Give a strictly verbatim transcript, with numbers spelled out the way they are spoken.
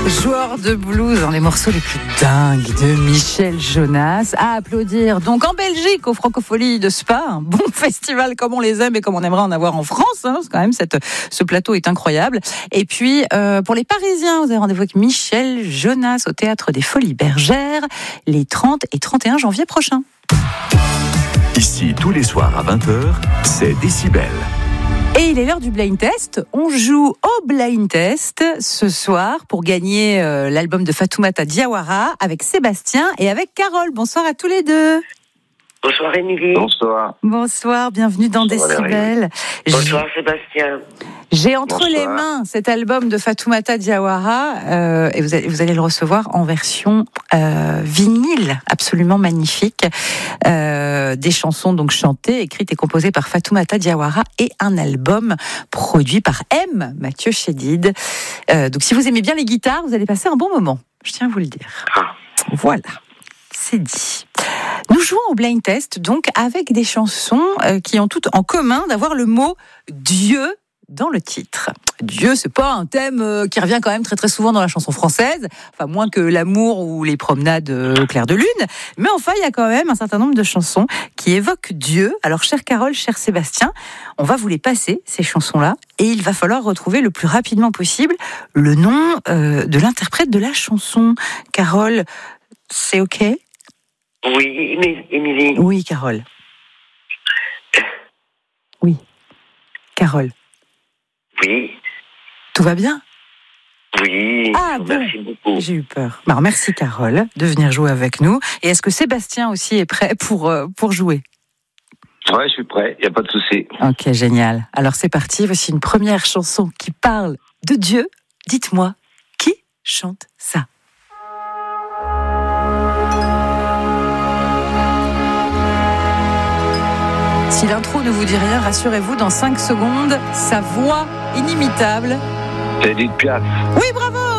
Joueur de blues dans les morceaux les plus dingues de Michel Jonas. À applaudir donc en Belgique, aux Francopholies de Spa. Un bon festival comme on les aime et comme on aimerait en avoir en France. Hein, parce que quand même, cette, ce plateau est incroyable. Et puis, euh, pour les Parisiens, vous avez rendez-vous avec Michel Jonas au Théâtre des Folies Bergères les trente et trente et un janvier prochains. Ici, tous les soirs à vingt heures, c'est Décibel. Et il est l'heure du blind test. On joue au blind test ce soir pour gagner euh, l'album de Fatoumata Diawara avec Sébastien et avec Carole. Bonsoir à tous les deux. Bonsoir Émilie. Bonsoir. Bonsoir, bienvenue dans Bonsoir, Décibel. Bonsoir Sébastien. J'ai entre Bonsoir. les mains cet album de Fatoumata Diawara euh, et vous allez, vous allez le recevoir en version euh, vinyle, absolument magnifique. Euh, des chansons donc chantées, écrites et composées par Fatoumata Diawara et un album produit par M, Mathieu Chédid. Euh, donc si vous aimez bien les guitares, vous allez passer un bon moment, je tiens à vous le dire. Ah. Voilà, c'est dit. Nous jouons au blind test donc avec des chansons euh, qui ont toutes en commun d'avoir le mot Dieu dans le titre. Dieu, c'est pas un thème euh, qui revient quand même très très souvent dans la chanson française, enfin moins que l'amour ou les promenades euh, au clair de lune, mais enfin il y a quand même un certain nombre de chansons qui évoquent Dieu. Alors chère Carole, cher Sébastien, on va vous les passer ces chansons-là et il va falloir retrouver le plus rapidement possible le nom euh, de l'interprète de la chanson. Carole, c'est ok ? Oui, mais Émilie. Oui, Carole. Oui. Carole. Oui. Tout va bien ? Oui. Ah, bon. Merci beaucoup. J'ai eu peur. Alors, merci Carole de venir jouer avec nous. Et est-ce que Sébastien aussi est prêt pour, euh, pour jouer ? Ouais, je suis prêt, il n'y a pas de souci. Ok, génial. Alors c'est parti, voici une première chanson qui parle de Dieu. Dites-moi, qui chante ça ? Si l'intro ne vous dit rien, rassurez-vous, dans cinq secondes, sa voix inimitable. C'est Edith Piaf. Oui, bravo!